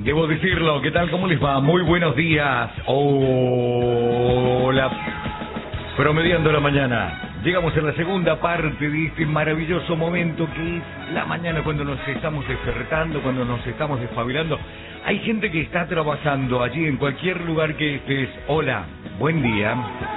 Debo decirlo, ¿qué tal? ¿Cómo les va? Muy buenos días. Hola. Promediando la mañana. Llegamos a la segunda parte de este maravilloso momento que es la mañana, cuando nos estamos despertando, cuando nos estamos despabilando. Hay gente que está trabajando allí en cualquier lugar que estés. Hola, buen día.